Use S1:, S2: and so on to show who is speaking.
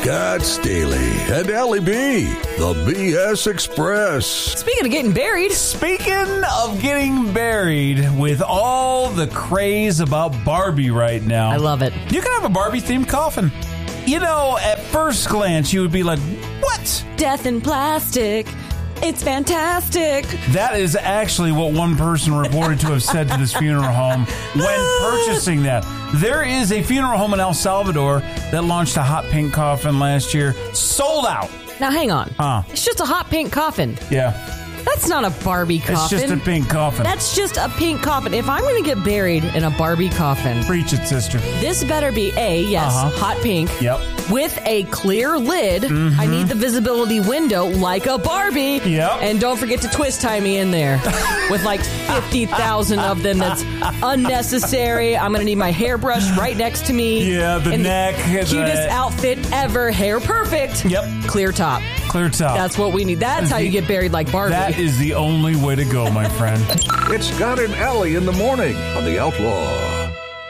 S1: Cat Staley and Ellie B, the BS Express.
S2: Speaking of getting buried.
S3: With all the craze about Barbie right now.
S2: I love it.
S3: You can have a Barbie-themed coffin. You know, at first glance, you would be like, what?
S2: Death in plastic. It's fantastic.
S3: That is actually what one person reported to have said to this funeral home when purchasing that. There is a funeral home in El Salvador that launched a hot pink coffin last year. Sold out.
S2: Now, hang on. It's just a hot pink coffin.
S3: Yeah.
S2: That's not a Barbie coffin.
S3: It's just a pink coffin.
S2: That's just a pink coffin. If I'm going to get buried in a Barbie coffin...
S3: Preach it, sister.
S2: This better be hot pink.
S3: Yep.
S2: With a clear lid. Mm-hmm. I need the visibility window like a Barbie.
S3: Yep.
S2: And don't forget to twist tie me in there with like 50,000 of them. That's unnecessary. I'm going to need my hairbrush right next to me.
S3: Yeah, the neck.
S2: Cutest outfit ever. Hair perfect.
S3: Yep.
S2: Clear top.
S3: Clear top.
S2: That's what we need. That's how you get buried like Barbie.
S3: That is the only way to go, my friend.
S1: It's Scott and Ellie in the morning on The Outlaw.